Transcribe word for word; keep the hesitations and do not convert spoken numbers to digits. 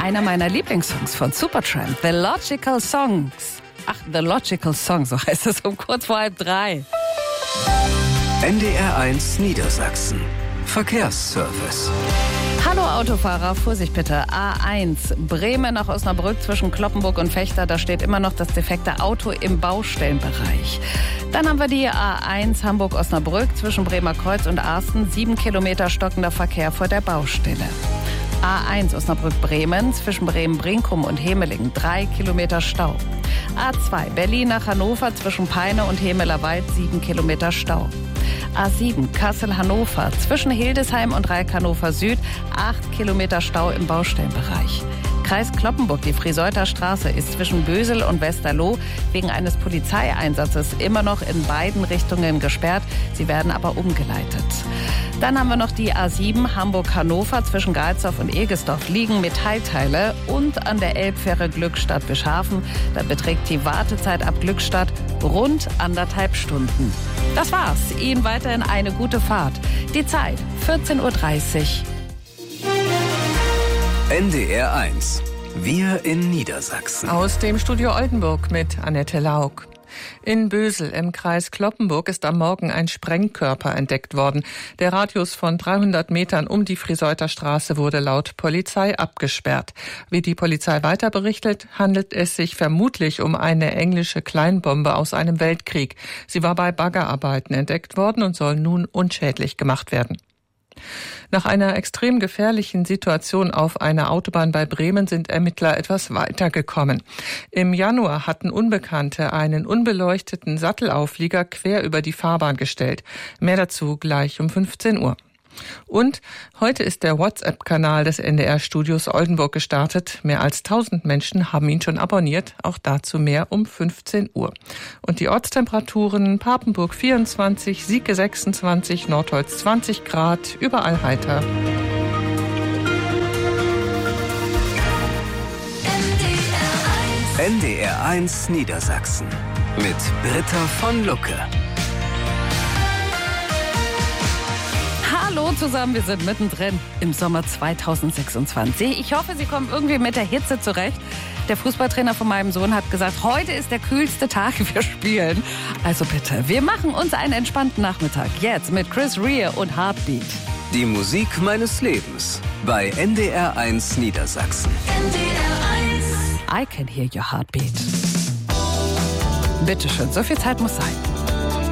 einer meiner Lieblingssongs von Supertramp, The Logical Songs. Ach, The Logical Song, so heißt es um kurz vor halb drei. N D R eins Niedersachsen. Verkehrsservice. Hallo Autofahrer, Vorsicht bitte. A eins, Bremen nach Osnabrück zwischen Cloppenburg und Vechta. Da steht immer noch das defekte Auto im Baustellenbereich. Dann haben wir die A eins Hamburg-Osnabrück zwischen Bremer Kreuz und Arsten. Sieben Kilometer stockender Verkehr vor der Baustelle. A eins Osnabrück-Bremen zwischen Bremen-Brinkum und Hemelingen. Drei Kilometer Stau. A zwei Berlin nach Hannover zwischen Peine und Hemelerwald. Sieben Kilometer Stau. A sieben Kassel-Hannover zwischen Hildesheim und Reik-Hannover Süd. Acht Kilometer Stau im Baustellenbereich. Kreis Cloppenburg, die Friseuther Straße, ist zwischen Bösel und Westerloh wegen eines Polizeieinsatzes immer noch in beiden Richtungen gesperrt. Sie werden aber umgeleitet. Dann haben wir noch die A sieben Hamburg-Hannover zwischen Galsdorf und Egesdorf. Liegen Metallteile und an der Elbfähre Glückstadt-Bischhafen. Da beträgt die Wartezeit ab Glückstadt rund anderthalb Stunden. Das war's. Ihnen weiterhin eine gute Fahrt. Die Zeit vierzehn Uhr dreißig. N D R eins. Wir in Niedersachsen. Aus dem Studio Oldenburg mit Annette Lauk. In Bösel im Kreis Cloppenburg ist am Morgen ein Sprengkörper entdeckt worden. Der Radius von dreihundert Metern um die Friseuther Straße wurde laut Polizei abgesperrt. Wie die Polizei weiter berichtet, handelt es sich vermutlich um eine englische Kleinbombe aus einem Weltkrieg. Sie war bei Baggerarbeiten entdeckt worden und soll nun unschädlich gemacht werden. Nach einer extrem gefährlichen Situation auf einer Autobahn bei Bremen sind Ermittler etwas weitergekommen. Im Januar hatten Unbekannte einen unbeleuchteten Sattelauflieger quer über die Fahrbahn gestellt. Mehr dazu gleich um fünfzehn Uhr. Und heute ist der WhatsApp-Kanal des N D R-Studios Oldenburg gestartet. Mehr als tausend Menschen haben ihn schon abonniert. Auch dazu mehr um fünfzehn Uhr. Und die Ortstemperaturen: Papenburg vierundzwanzig, Sieke sechsundzwanzig, Nordholz zwanzig Grad, überall heiter. N D R eins Niedersachsen mit Britta von Lucke. Hallo zusammen, wir sind mittendrin im Sommer zweitausendsechsundzwanzig. Ich hoffe, Sie kommen irgendwie mit der Hitze zurecht. Der Fußballtrainer von meinem Sohn hat gesagt, heute ist der kühlste Tag, wir spielen. Also bitte, wir machen uns einen entspannten Nachmittag. Jetzt mit Chris Rea und Heartbeat. Die Musik meines Lebens bei N D R eins Niedersachsen. N D R eins. I can hear your heartbeat. Bitteschön, so viel Zeit muss sein.